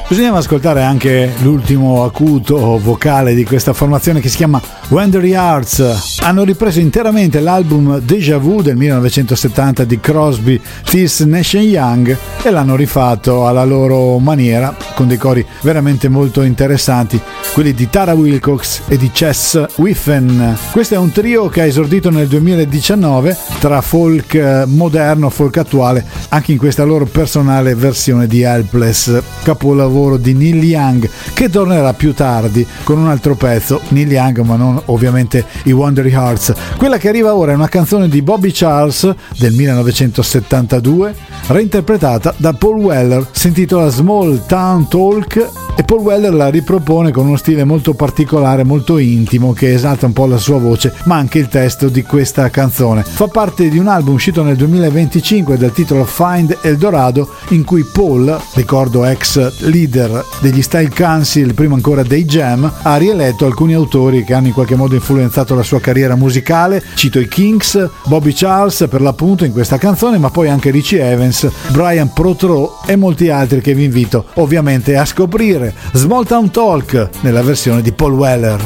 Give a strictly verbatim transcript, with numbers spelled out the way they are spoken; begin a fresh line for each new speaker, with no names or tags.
Bisognava ascoltare anche l'ultimo acuto vocale di questa formazione che si chiama Wandering Hearts. Hanno ripreso interamente l'album Déjà Vu del millenovecentosettanta di Crosby, Stills, Nash and Young e l'hanno rifatto alla loro maniera, con dei cori veramente molto interessanti, quelli di Tara Wilcox e di Chess Whiffen. Questo è un trio che ha esordito nel duemiladiciannove tra folk moderno, folk attuale, anche in questa loro personale versione di Helpless, capolavoro di Neil Young, che tornerà più tardi con un altro pezzo, Neil Young ma non ovviamente i Wandering Hearts. Quella che arriva ora è una canzone di Bobby Charles del millenovecentosettantadue, reinterpretata da Paul Weller, si intitola Small Town Talk e Paul Weller la ripropone con uno stile molto particolare, molto intimo, che esalta un po' la sua voce ma anche il testo di questa canzone. Fa parte di un album uscito nel duemilaventicinque dal titolo Find Eldorado, in cui Paul, ricordo ex leader degli Style Council, prima ancora dei Jam, ha rieletto alcuni autori che hanno in qualche modo influenzato la sua carriera musicale. Cito i Kinks, Bobby Charles per l'appunto in questa canzone, ma poi anche Richie Evans, Brian Protro e molti altri che vi invito ovviamente a scoprire. Small Town Talk nella versione di Paul Weller.